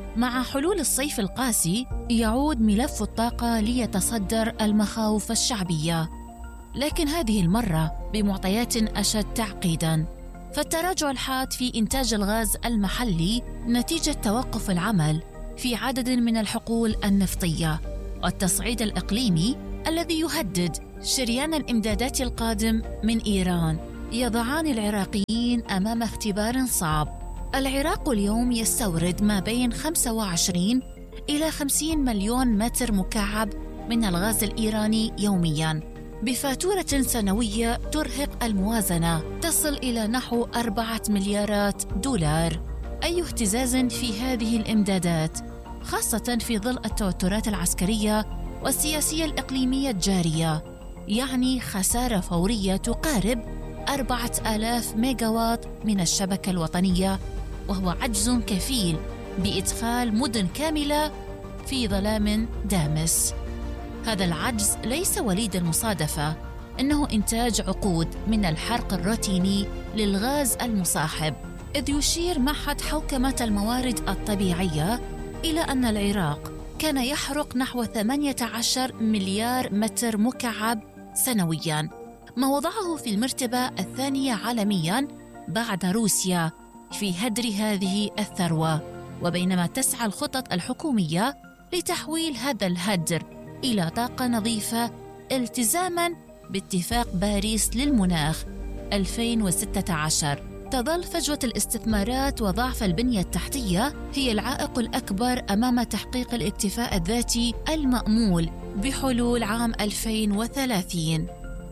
مع حلول الصيف القاسي يعود ملف الطاقة ليتصدر المخاوف الشعبية، لكن هذه المرة بمعطيات أشد تعقيداً. فالتراجع الحاد في إنتاج الغاز المحلي نتيجة توقف العمل في عدد من الحقول النفطية، والتصعيد الإقليمي الذي يهدد شريان الإمدادات القادم من إيران يضعان العراقيين أمام اختبار صعب. العراق اليوم يستورد ما بين 25 إلى 50 مليون متر مكعب من الغاز الإيراني يومياً، بفاتورة سنوية ترهق الموازنة تصل إلى نحو 4 مليارات دولار. أي اهتزاز في هذه الإمدادات، خاصة في ظل التوترات العسكرية والسياسية الإقليمية الجارية، يعني خسارة فورية تقارب 4000 ميجاوات من الشبكة الوطنية، وهو عجز كفيل بإدخال مدن كاملة في ظلام دامس. هذا العجز ليس وليد المصادفة، إنه إنتاج عقود من الحرق الروتيني للغاز المصاحب، إذ يشير معهد حوكمة الموارد الطبيعية إلى أن العراق كان يحرق نحو 18 مليار متر مكعب سنوياً، ما وضعه في المرتبة الثانية عالمياً بعد روسيا في هدر هذه الثروة. وبينما تسعى الخطط الحكومية لتحويل هذا الهدر إلى طاقة نظيفة التزاماً باتفاق باريس للمناخ 2016، تظل فجوة الاستثمارات وضعف البنية التحتية هي العائق الأكبر أمام تحقيق الاكتفاء الذاتي المأمول بحلول عام 2030.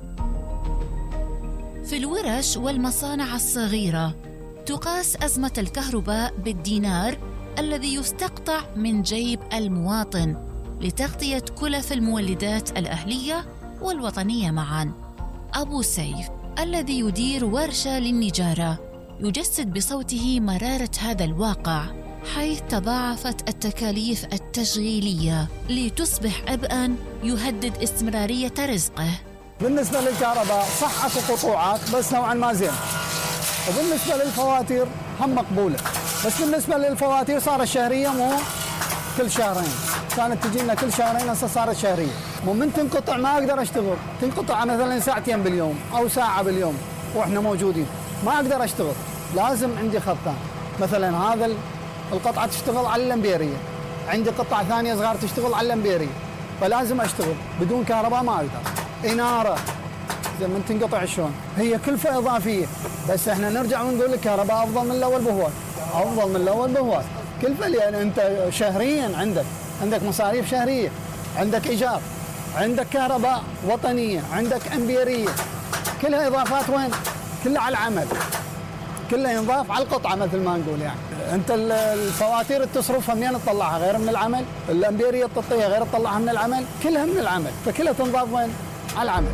في الورش والمصانع الصغيرة تقاس أزمة الكهرباء بالدينار الذي يستقطع من جيب المواطن لتغطية كلف المولدات الأهلية والوطنية معاً. أبو سيف الذي يدير ورشة للنجارة يجسد بصوته مرارة هذا الواقع، حيث تضاعفت التكاليف التشغيلية لتصبح عبئاً يهدد استمرارية رزقه. بالنسبة للكهرباء صح اكو قطوعات بس نوعا ما زين، وبالنسبة للفواتير هم مقبولة، بس بالنسبة للفواتير صارت شهرية مو كل شهرين، كانت تجي لنا كل شهرين هسه صارت شهرية. ومن تنقطع ما اقدر اشتغل، تنقطع مثلا ساعتين باليوم او ساعة باليوم واحنا موجودين، ما اقدر اشتغل، لازم عندي خطان. مثلا هذا القطعة تشتغل على الامبيرية، عندي قطعة ثانية صغار تشتغل على الامبيرية، فلازم اشتغل، بدون كهرباء ما اقدر. إنارة زي من تنقطع شلون، هي كلفة إضافية، بس احنا نرجع ونقول الكهرباء أفضل من الأول بهواي، أفضل من الأول بهواي. كلفة لأن أنت شهريا عندك مصاريف شهرية، عندك إيجار، عندك كهرباء وطنية، عندك أمبيرية، كلها إضافات. وين؟ كلها على العمل، كلها ينضاف على القطعة مثل ما نقول. يعني أنت الفواتير تصرفها منين تطلعها غير من العمل، الأمبيرية تطيها غير تطلعها من العمل، كلها من العمل، فكلها تنضاف وين؟ على العمل.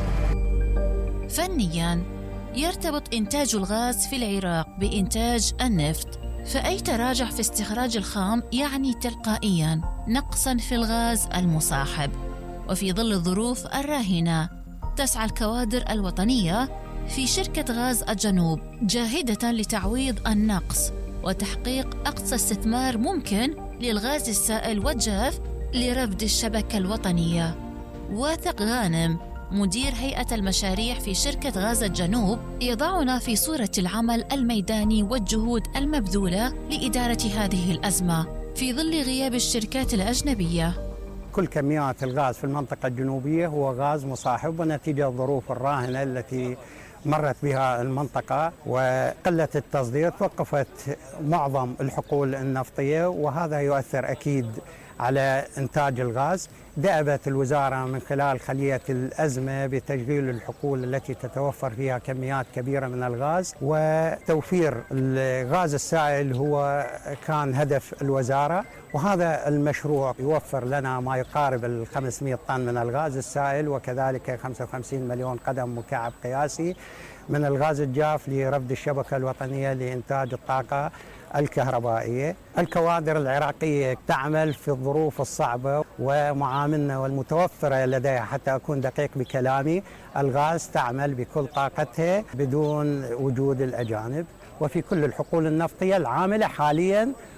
فنياً يرتبط إنتاج الغاز في العراق بإنتاج النفط، فأي تراجع في استخراج الخام يعني تلقائياً نقصاً في الغاز المصاحب. وفي ظل الظروف الراهنة تسعى الكوادر الوطنية في شركة غاز الجنوب جاهدة لتعويض النقص وتحقيق أقصى استثمار ممكن للغاز السائل والجاف لرفد الشبكة الوطنية. واثق غانم مدير هيئة المشاريع في شركة غاز الجنوب يضعنا في صورة العمل الميداني والجهود المبذولة لإدارة هذه الأزمة في ظل غياب الشركات الأجنبية. كل كميات الغاز في المنطقة الجنوبية هو غاز مصاحب، ونتيجة الظروف الراهنة التي مرت بها المنطقة وقلة التصدير توقفت معظم الحقول النفطية، وهذا يؤثر أكيد على إنتاج الغاز. دأبت الوزارة من خلال خلية الأزمة بتشغيل الحقول التي تتوفر فيها كميات كبيرة من الغاز، وتوفير الغاز السائل هو كان هدف الوزارة، وهذا المشروع يوفر لنا ما يقارب 500 طن من الغاز السائل، وكذلك 55 مليون قدم مكعب قياسي من الغاز الجاف لرفد الشبكة الوطنية لإنتاج الطاقة الكهربائية. الكوادر العراقية تعمل في الظروف الصعبة، ومعاملنا والمتوفرة لديها، حتى أكون دقيق بكلامي، الغاز تعمل بكل طاقتها بدون وجود الأجانب، وفي كل الحقول النفطية العاملة حاليا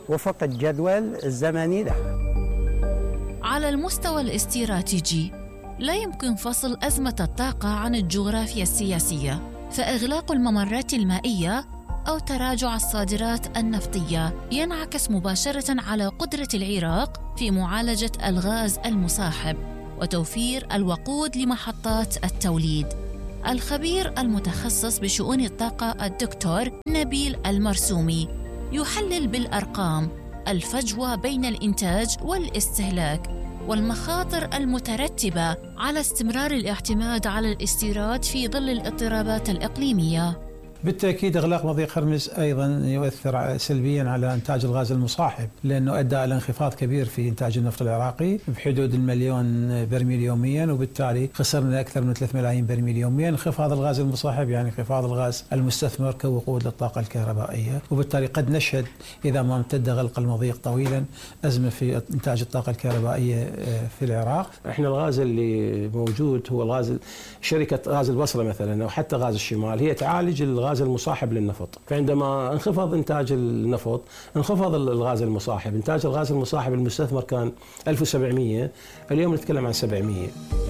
وفق الجدول الزمني له. على المستوى الاستراتيجي لا يمكن فصل أزمة الطاقة عن الجغرافيا السياسية، فإغلاق الممرات المائية أو تراجع الصادرات النفطية ينعكس مباشرة على قدرة العراق في معالجة الغاز المصاحب وتوفير الوقود لمحطات التوليد. الخبير المتخصص بشؤون الطاقة الدكتور نبيل المرسومي يحلل بالأرقام الفجوة بين الإنتاج والاستهلاك والمخاطر المترتبة على استمرار الاعتماد على الاستيراد في ظل الاضطرابات الإقليمية. بالتأكيد إغلاق مضيق هرمز أيضا يؤثر سلبيا على إنتاج الغاز المصاحب، لأنه أدى إلى انخفاض كبير في إنتاج النفط العراقي بحدود 1,000,000 برميل يوميا، وبالتالي خسرنا أكثر من 3 ملايين برميل يوميا. انخفاض الغاز المصاحب يعني انخفاض الغاز المستثمر كوقود للطاقة الكهربائية، وبالتالي قد نشهد إذا ما امتد غلق المضيق طويلا أزمة في إنتاج الطاقة الكهربائية في العراق. احنا الغاز اللي موجود هو الغاز، شركة غاز البصرة مثلا أو حتى غاز الشمال هي تعالج الغاز المصاحب للنفط، فعندما انخفض إنتاج النفط انخفض الغاز المصاحب. إنتاج الغاز المصاحب المستثمر كان 1700، اليوم نتكلم عن 700.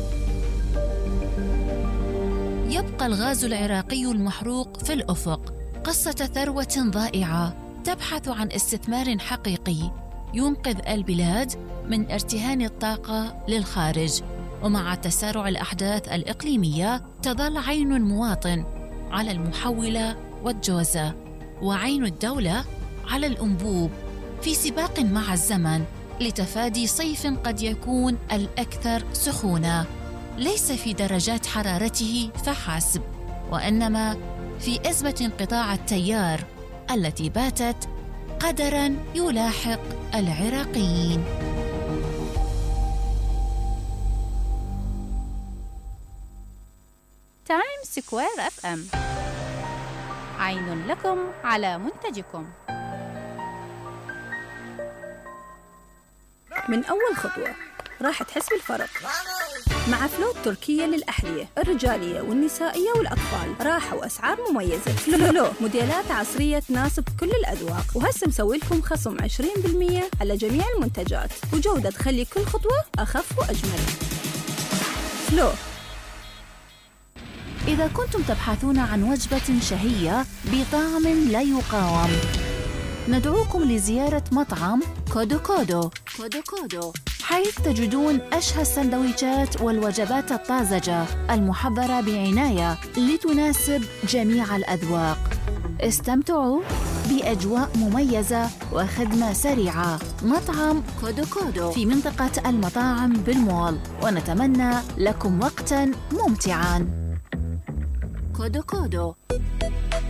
يبقى الغاز العراقي المحروق في الأفق قصة ثروة ضائعة تبحث عن استثمار حقيقي ينقذ البلاد من ارتهان الطاقة للخارج. ومع تسارع الأحداث الإقليمية تظل عين المواطن على المحولة والجوزة، وعين الدولة على الأنبوب في سباق مع الزمن لتفادي صيف قد يكون الأكثر سخونة، ليس في درجات حرارته فحسب، وإنما في أزمة انقطاع التيار التي باتت قدراً يلاحق العراقيين. تايمز سكوير FM، عين لكم على منتجكم. من أول خطوة راح تحس بالفرق مع فلو التركية للأحذية الرجالية والنسائية والأطفال. راحة وأسعار مميزة. فلو موديلات عصرية تناسب كل الأذواق، وهسه مسوي لكم خصم 20% على جميع المنتجات، وجودة تخلي كل خطوة أخف وأجمل. فلو. إذا كنتم تبحثون عن وجبة شهية بطعم لا يقاوم، ندعوكم لزيارة مطعم كودو كودو، حيث تجدون أشهى السندويشات والوجبات الطازجة المحضرة بعناية لتناسب جميع الأذواق. استمتعوا بأجواء مميزة وخدمة سريعة. مطعم كودو كودو في منطقة المطاعم بالمول، ونتمنى لكم وقتاً ممتعاً. كودو كودو.